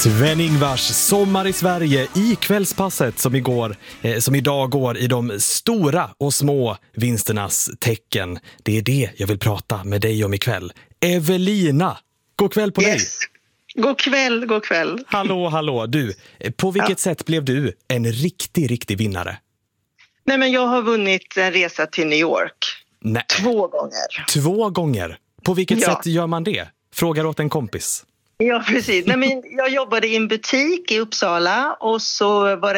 Sven-Ingvars sommar i Sverige i kvällspasset som idag går i de stora och små vinsternas tecken. Det är det jag vill prata med dig om ikväll. Evelina, god kväll på dig. God kväll. Hallå. Du, på vilket sätt blev du en riktig vinnare? Nej, men jag har vunnit en resa till New York. Nej. 2 gånger. 2 gånger? På vilket sätt gör man det? Frågar åt en kompis. Ja, precis. Nej, men jag jobbade i en butik i Uppsala och så var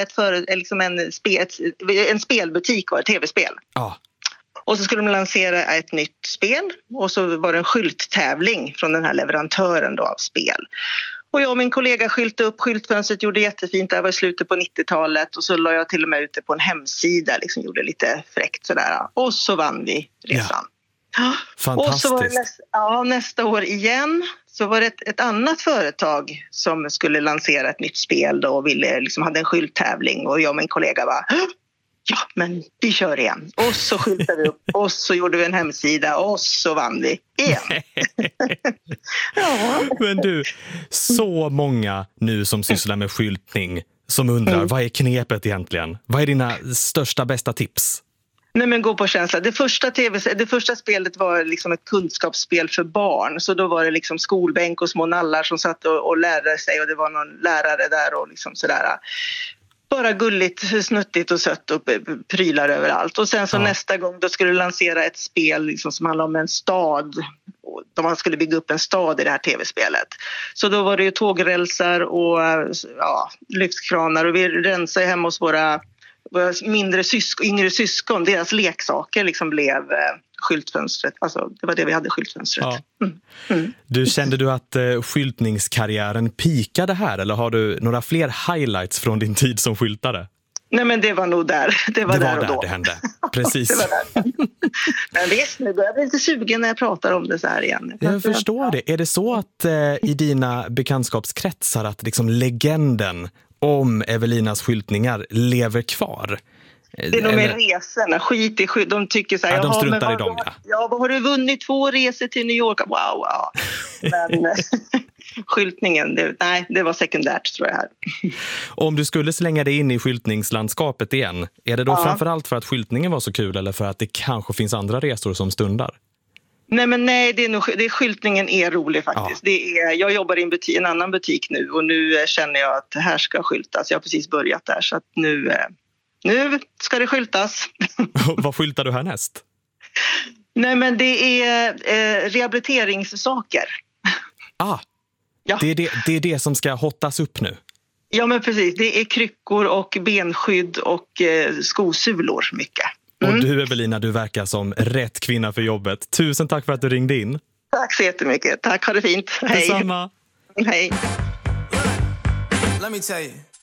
det en spelbutik, var det tv-spel. Ja. Och så skulle de lansera ett nytt spel och så var det en skylttävling från den här leverantören då av spel. Och jag och min kollega skyltade upp skyltfönstret, gjorde jättefint, det var i slutet på 90-talet och så la jag till och med ut det på en hemsida, liksom gjorde lite fräckt sådär. Och så vann vi resan. Ja. Fantastiskt. Och så var det nästa år igen så var det ett annat företag som skulle lansera ett nytt spel då och hade en skylttävling och jag och min kollega var ja, men vi kör igen. Och så skyltade vi upp och så gjorde vi en hemsida och så vann vi igen. Ja. Men du, så många nu som sysslar med skyltning som undrar, vad är knepet egentligen? Vad är dina största, bästa tips? Nej, men gå på känsla. Det första spelet var liksom ett kunskapsspel för barn. Så då var det liksom skolbänk och små nallar som satt och lärde sig. Och det var någon lärare där och liksom sådär. Bara gulligt, snuttigt och sött och prylar överallt. Och sen så nästa gång då skulle lansera ett spel liksom som handlar om en stad. De skulle bygga upp en stad i det här tv-spelet. Så då var det ju tågrälsar och lyftkranar. Och vi rensade hemma hos våra yngre syskon, deras leksaker liksom blev skyltfönstret. Alltså det var det vi hade, skyltfönstret. Ja. Kände du att skyltningskarriären pikade här eller har du några fler highlights från din tid som skyltare? Nej, men det var nog där. Det var där det hände. Precis. Det var där. Men visst, nu börjar jag bli lite sugen när jag pratar om det så här igen. Jag förstår det. Är det så att i dina bekantskapskretsar att liksom legenden om Evelinas skyltningar lever kvar? Det är nog med resorna, skit i skit. De tycker så här, de struntar i dem. Vad har du vunnit 2 resor till New York? Wow. Men skyltningen, det var sekundärt tror jag här. Om du skulle slänga dig in i skyltningslandskapet igen, är det då framförallt för att skyltningen var så kul eller för att det kanske finns andra resor som stundar? Nej, skyltningen är rolig faktiskt. Ja. Jag jobbar i en annan butik nu och nu känner jag att det här ska skyltas. Jag har precis börjat där så att nu ska det skyltas. Vad skyltar du härnäst? Nej, men det är rehabiliteringssaker. Ja. Det är det som ska hottas upp nu. Ja, men precis. Det är kryckor och benskydd och skosulor mycket. Och du Evelina, du verkar som rätt kvinna för jobbet. Tusen tack för att du ringde in. Tack så jättemycket. Tack, ha det fint. Hej. Detsamma. Hej. Let me tell you.